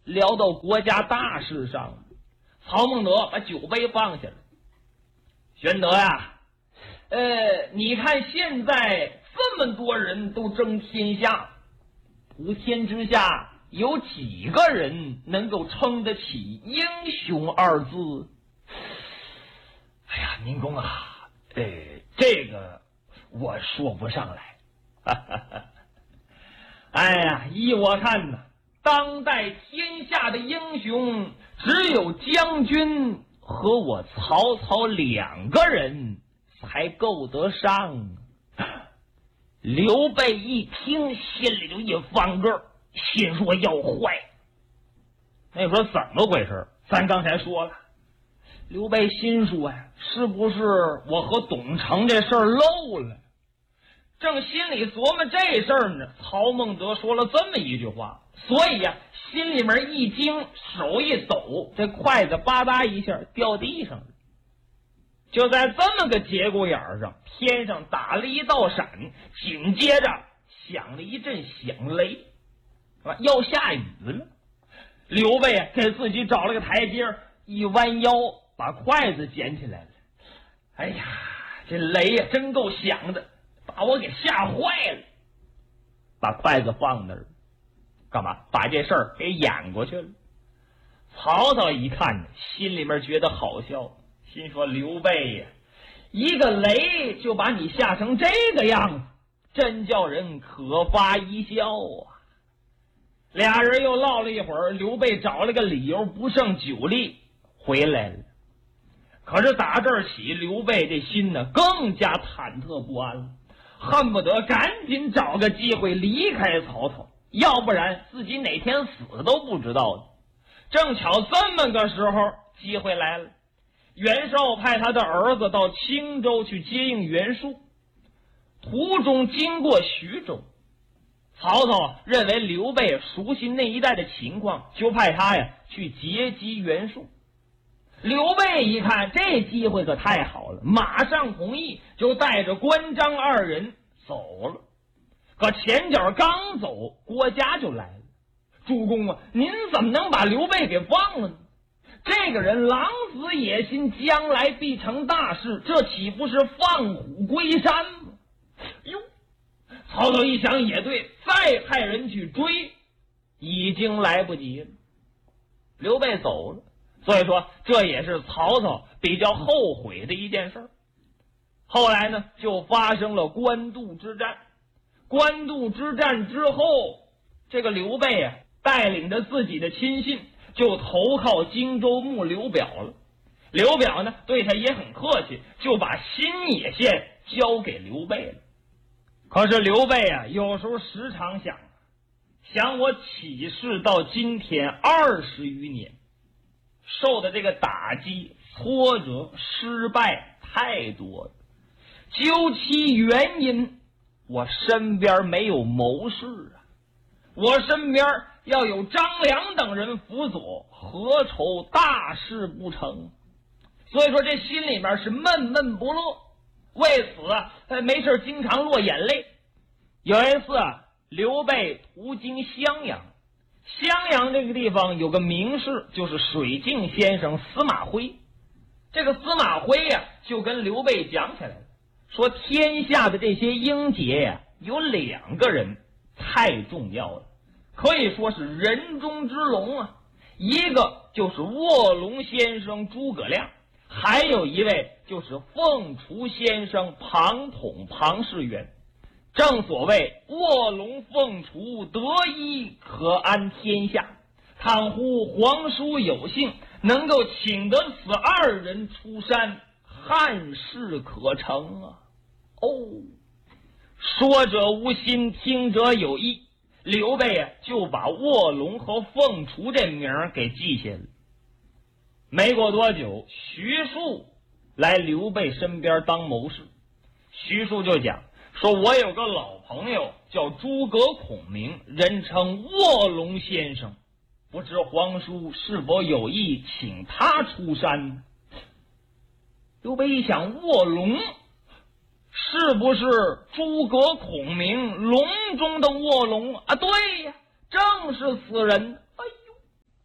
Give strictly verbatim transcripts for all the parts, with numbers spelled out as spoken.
聊到国家大事上，曹孟德把酒杯放下了。玄德呀，呃，你看现在这么多人都争天下，普天之下有几个人能够称得起英雄二字？哎呀，民公啊，呃，这个我说不上来。哎呀，依我看呢，当代天下的英雄只有将军和我曹操两个人才够得上。刘备一听，心里就一翻个，心说要坏。那时候怎么回事？咱刚才说了，刘备心说呀，是不是我和董承这事儿漏了？正心里琢磨这事儿呢，曹孟德说了这么一句话，所以呀、啊，心里面一惊，手一抖，这筷子吧嗒一下掉地上了。就在这么个节骨眼上，天上打了一道闪，紧接着响了一阵响雷，要下雨了。刘备啊，给自己找了个台阶，一弯腰把筷子捡起来了。哎呀，这雷呀、啊、真够响的，把我给吓坏了。把筷子放那儿，干嘛？把这事儿给掩过去了。曹操一看，心里面觉得好笑，心说刘备呀，一个雷就把你吓成这个样子，真叫人可发一笑啊。俩人又唠了一会儿，刘备找了个理由不胜酒力回来了。可是打这儿起，刘备这心呢更加忐忑不安了，恨不得赶紧找个机会离开曹操，要不然自己哪天死都不知道的。正巧这么个时候，机会来了。袁绍派他的儿子到青州去接应袁术，途中经过徐州，曹操认为刘备熟悉那一带的情况，就派他呀去截击袁术。刘备一看这机会可太好了，马上同意，就带着关张二人走了。可前脚刚走，郭嘉就来了。主公啊，您怎么能把刘备给忘了呢？这个人狼子野心，将来必成大事，这岂不是放虎归山吗？哟，曹操一想也对，再派人去追已经来不及了。刘备走了，所以说这也是曹操比较后悔的一件事。后来呢，就发生了官渡之战。官渡之战之后，这个刘备啊，带领着自己的亲信就投靠荆州牧刘表了。刘表呢，对他也很客气，就把新野县交给刘备了。可是刘备啊，有时候时常想，想我起事到今天二十余年，受的这个打击、挫折、失败太多了。究其原因，我身边没有谋士啊，我身边要有张良等人辅佐，何愁大事不成？所以说这心里面是闷闷不乐，为此啊，没事经常落眼泪。有一次啊，刘备途经襄阳，襄阳这个地方有个名士，就是水镜先生司马徽。这个司马徽呀、啊，就跟刘备讲起来了，说天下的这些英杰呀、啊，有两个人太重要了，可以说是人中之龙啊。一个就是卧龙先生诸葛亮，还有一位就是凤雏先生庞统庞士元。正所谓卧龙凤雏，得一可安天下。倘乎皇叔有幸能够请得此二人出山，汉事可成啊！哦，说者无心，听者有意。刘备啊，就把卧龙和凤雏这名儿给记下了。没过多久，徐庶来刘备身边当谋士。徐庶就讲说，我有个老朋友叫诸葛孔明，人称卧龙先生，不知皇叔是否有意请他出山呢？刘备一想，卧龙是不是诸葛孔明龙中的卧龙啊？对呀，正是此人。哎呦，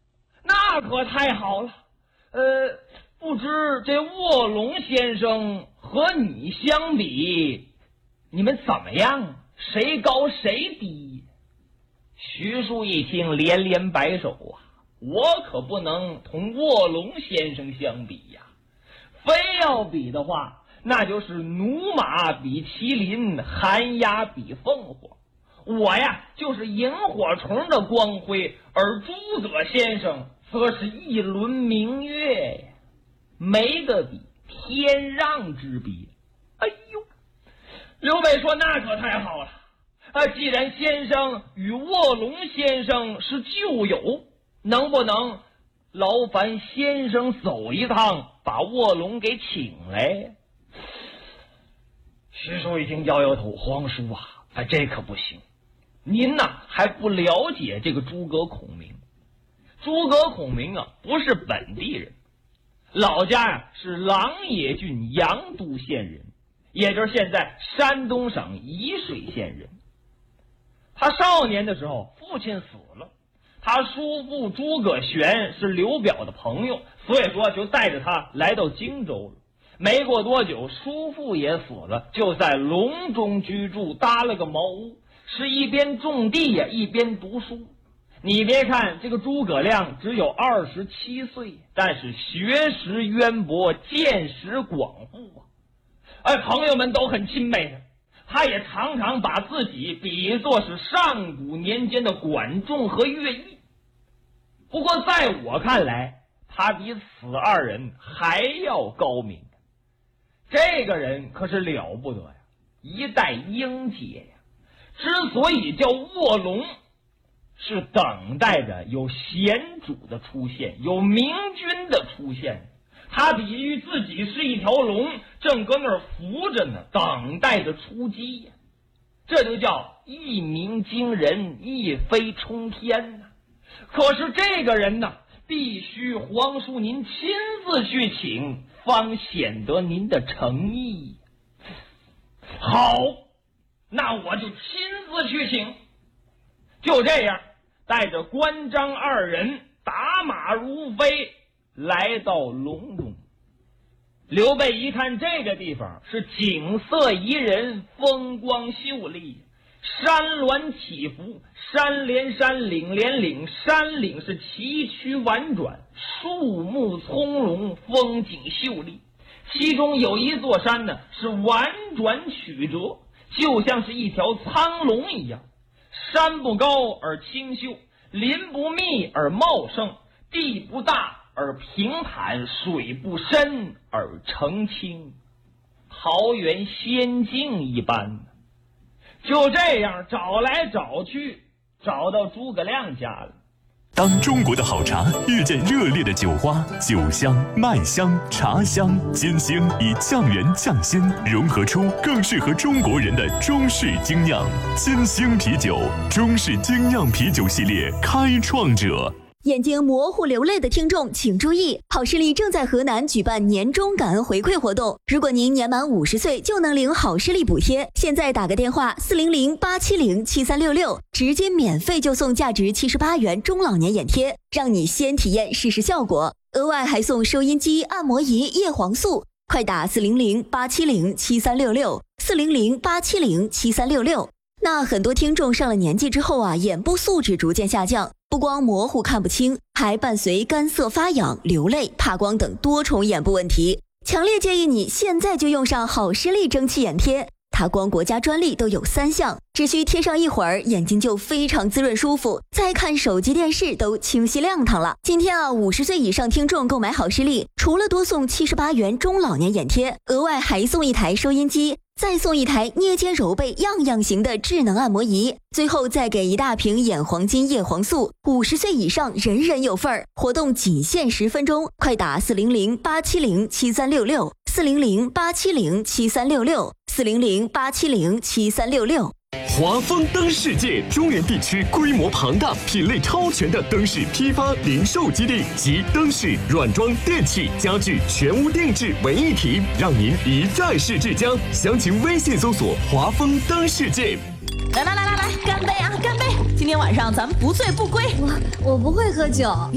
那可太好了。呃，不知这卧龙先生和你相比，你们怎么样？谁高谁低？徐庶一听，连连摆手啊，我可不能同卧龙先生相比呀。非要比的话，那就是驽马比麒麟，寒鸦比烽火。我呀，就是萤火虫的光辉，而诸葛先生则是一轮明月呀，没得比，天壤之别。哎呦，刘备说那可太好了啊！既然先生与卧龙先生是旧友，能不能劳烦先生走一趟，把卧龙给请来？徐庶一听摇摇头，皇叔啊，啊这可不行。您呐还不了解这个诸葛孔明。诸葛孔明啊不是本地人，老家呀、啊、是狼野郡阳都县人，也就是现在山东省沂水县人。他少年的时候父亲死了，他叔父诸葛玄是刘表的朋友，所以说就带着他来到荆州了。没过多久，叔父也死了，就在隆中居住，搭了个茅屋，是一边种地呀、啊，一边读书。你别看这个诸葛亮只有二十七岁，但是学识渊博，见识广富啊！哎，朋友们都很钦佩他。他也常常把自己比作是上古年间的管仲和乐毅。不过在我看来，他比此二人还要高明。这个人可是了不得呀，一代英杰呀！之所以叫卧龙，是等待着有贤主的出现，有明君的出现。他比喻自己是一条龙，正搁那儿伏着呢，等待着出击呀。这就叫一鸣惊人，一飞冲天呐。可是这个人呢，必须皇叔您亲自去请，方显得您的诚意。好，那我就亲自去请。就这样，带着关张二人打马如飞，来到隆中。刘备一看这个地方是景色宜人，风光秀丽，山峦起伏，山连山，岭连岭，山岭是崎岖婉转，树木葱茏，风景秀丽。其中有一座山呢是婉转曲折，就像是一条苍龙一样。山不高而清秀，林不密而茂盛，地不大而平坦，水不深而澄清，桃源仙境一般。就这样找来找去，找到诸葛亮家了。 当中国的好茶遇见热烈的酒花，酒香、麦香、茶香、金星以匠人匠心融合出更适合中国人的中式精酿。金星啤酒，中式精酿啤酒系列开创者。 眼睛模糊流泪的听众请注意，好视力正在河南举办年终感恩回馈活动，如果您年满五十岁就能领好视力补贴。现在打个电话四零零八七零七三六六，直接免费就送价值七十八元中老年眼贴，让你先体验试试效果，额外还送收音机、按摩仪、叶黄素。快打四零零八七零七三六六，四零零八七零七三六六。那很多听众上了年纪之后啊，眼部素质逐渐下降，不光模糊看不清，还伴随干涩发痒、流泪、怕光等多重眼部问题。强烈建议你现在就用上好视力蒸汽眼贴，它光国家专利都有三项，只需贴上一会儿，眼睛就非常滋润舒服，再看手机电视都清晰亮堂了。今天啊，五十岁以上听众购买好视力，除了多送七十八元中老年眼贴，额外还送一台收音机，再送一台捏肩揉背样样行的智能按摩仪，最后再给一大瓶眼黄金叶黄素，五十岁以上人人有份儿。活动仅限十分钟，快打四零零八七零七三六六，四零零八七零七三六六，四零零八七零七三六六。 华丰灯世界中原地区规模庞大、品类超全的灯饰批发零售基地，集灯饰、软装、电器、家具全屋定制为一体，让您一站式至江。详情微信搜索华丰灯世界。 来来来来来，干杯啊，干杯！今天晚上咱们不醉不归。 我我不会喝酒。